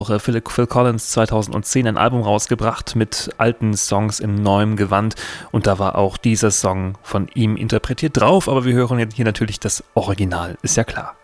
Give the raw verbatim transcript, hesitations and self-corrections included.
Phil, Phil Collins zweitausendzehn ein Album rausgebracht mit alten Songs in neuem Gewand und da war auch dieser Song von ihm interpretiert drauf, aber wir hören jetzt hier natürlich das Original, ist ja klar.